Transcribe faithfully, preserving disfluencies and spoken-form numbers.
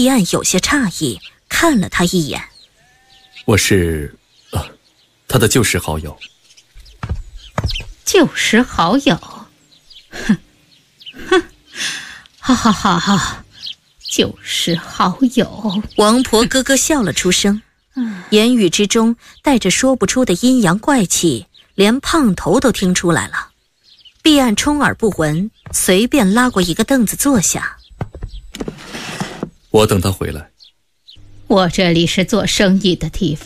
毕岸有些诧异，看了他一眼。 我是啊，他的旧时好友。 旧时好友？哼哼，好好好好，旧时好友。 王婆咯咯笑了出声，言语之中带着说不出的阴阳怪气，连胖头都听出来了。毕岸充耳不闻，随便拉过一个凳子坐下。 我等他回来。 我这里是做生意的地方，